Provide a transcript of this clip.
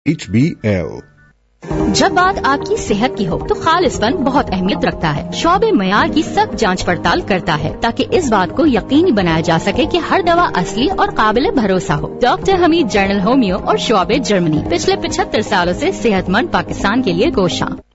HBL। जब बात आपकी सेहत की हो तो खालिसपन बहुत अहमियत रखता है। शोबे मयार की सख्त जांच पड़ताल करता है ताकि इस बात को यकीनी बनाया जा सके कि हर दवा असली और काबिल भरोसा हो। डॉक्टर हमीद, जर्नल होमियो और शोबे जर्मनी, पिछले 75 सालों से सेहतमंद पाकिस्तान के लिए कोशां।